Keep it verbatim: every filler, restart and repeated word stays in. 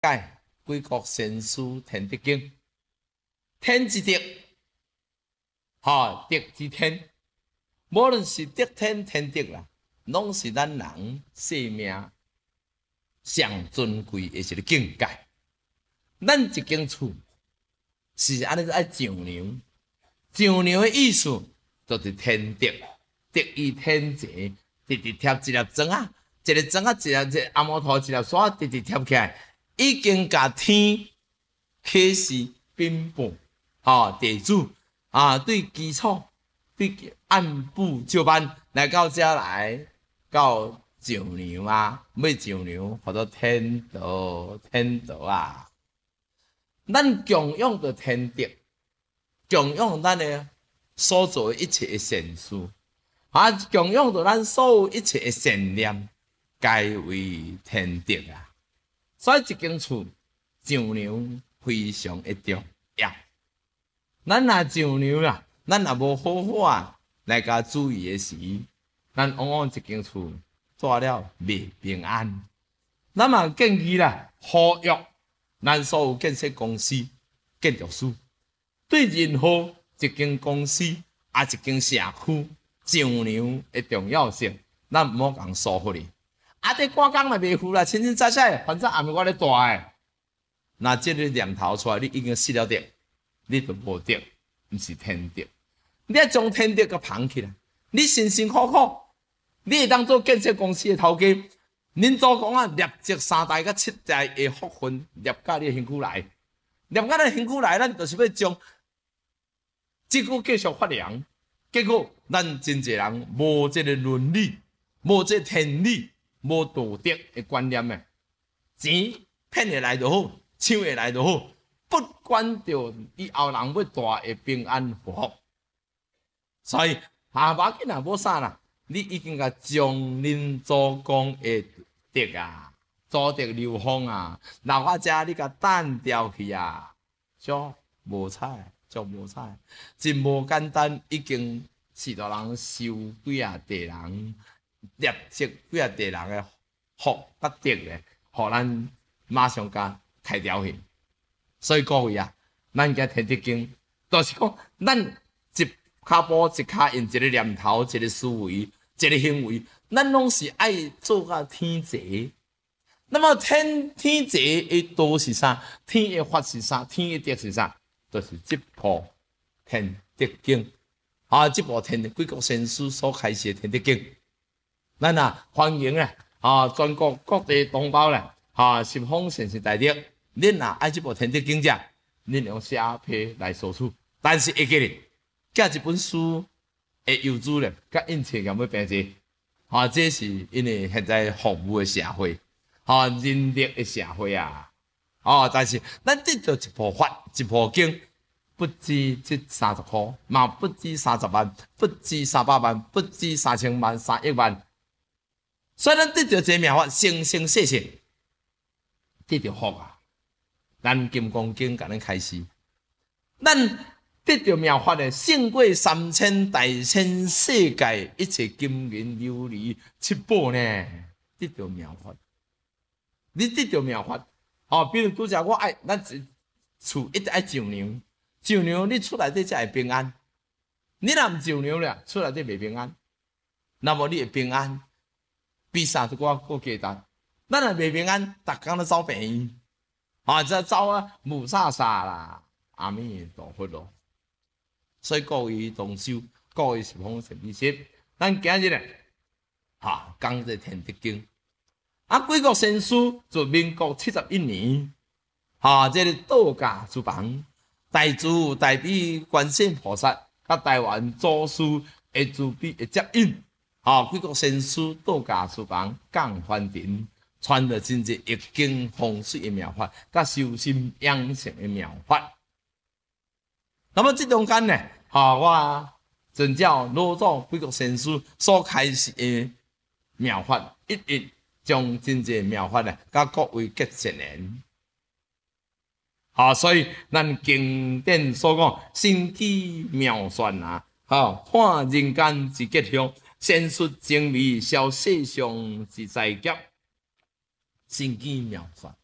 解贵国先师天德经，天之德，哈德之天，无论是德天天德啦，拢是咱人生命上尊贵的一个境界。咱一间厝是安尼爱丈量，丈量的意思就是天德，德于天齐，直直贴一粒砖啊，一粒砖啊，一粒一阿摩头一粒沙，直直贴起来。已經甲天啟示禀報，啊地主啊對基礎對按部就班來到遮來到丈量啊，要丈量或者天道天道啊，咱供養着天德，供養咱的所做一切的善事，啊供養着咱所有一切的善念，皆為天德啊。所以一間厝丈量非常的重要。咱若丈量啦，咱若無好好啊來甲注意的時，咱往往一間厝做了袂平安。咱嘛建議啦，呼籲咱所有建設公司、建築師，對任何一間公司啊、一間社區丈量的重要性，咱毋好共疏忽哩。啊！这赶工嘛袂赴啦，清清早早，反正暗暝我咧住诶。那这个念头出来，你已经失了德，你就无德，毋是天德。你要将天德给捧起来，你辛辛苦苦，你会当做建设公司诶头家，恁祖公啊，立即三代甲七代诶福分，立甲你身躯来，立甲咱身躯来，咱就是要将这个继续发扬。结果咱真侪人无这个伦理，无这天理。无道德的观念诶，钱骗会来就好，抢会来就好，不管着以后人要大会平安福福。所以下把紧啊，无啥啦，你已经甲将恁祖公的德啊、祖德流芳啊，留我遮你甲单掉去啊，足无彩，足无彩，真无简单，已经是大人受几啊地人。立即几啊地人的福甲德咧，互咱马上甲开掉去。所以各位啊，咱家天德经，就是讲咱一骹步一骹印，一个念头，一个思维，一个行为，咱拢是爱做甲天齐。那么天天齐的道是啥？天的法是啥？天的德是啥？就是这部天德经啊，这部天贵国先师所开始的天德经。咱啊欢迎咧，啊全国各地同胞咧，啊十方善善大德，恁若爱这部天德经者，恁用写批来索取，但是会记咧，寄一本书的邮资咧，甲印册有要平济，啊这是因为现在服務的社會，啊人力的社會啊，哦、啊，但是咱得到一部法一部經，不止这三十塊，嘛不止三十萬，不止三百萬，不止三千萬、三億萬。所以咱得到这妙法，生生世世得到福啊！咱金刚经甲咱开始，咱得到妙法的，胜过三千大千世界一切金银琉璃七宝呢。得到妙法，你得到妙法，哦，比如拄则我爱咱厝一直爱丈量，丈量你出来底才会平安。你若毋丈量了，出来底袂平安，那么你会平安。比啥都我过简单，咱若袂平安，逐工都走病院，啊，这走啊无啥啥啦，阿弥陀佛咯。所以各位同修，各位十方善知识，咱今日咧，哈讲这天德经，啊，贵国先师自民国七十一年，哈，这个道家之邦，大慈大悲观世音菩萨，甲台湾祖师的慈悲的接引。啊！贵国先师道家书房讲梵庭，传了真济易经风水的妙法，甲修心养性的妙法。那么这中间呢，啊，我遵照老祖贵国先师所开始的妙法，一一将真济妙法呢，甲各位结成连。啊，所以咱经典所讲，心机妙算啊，好看人间之吉祥。先述精微，消世上之灾劫，心机妙算。